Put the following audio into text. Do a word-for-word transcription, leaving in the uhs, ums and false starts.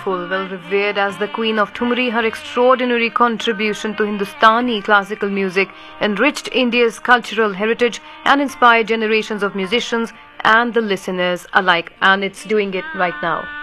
Well revered as the Queen of Thumri, her extraordinary contribution to Hindustani classical music enriched India's cultural heritage and inspired generations of musicians and the listeners alike. And it's doing it right now.